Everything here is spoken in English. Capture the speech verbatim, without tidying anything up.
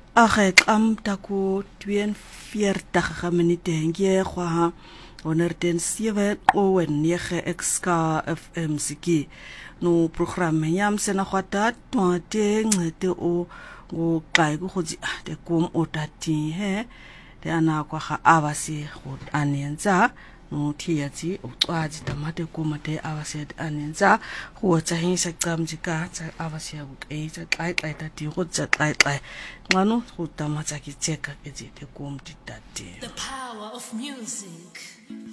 Age am taku tweeënveertig minute gee kwa honderd zeven o negen X K F M siki no programme yam sena kwata twate ngete o go kai go go de kom o tati he de ana kwa ga abasi go anenza no thiatsi o tswazi tamate komate abasi anenza go tsa hinsa tsamjika tsa abasi ya bukai tsa tlai tlai tati go tsa tlai tlai ngano go tamatsa ke tseka ke tse kom ditati. The power of music.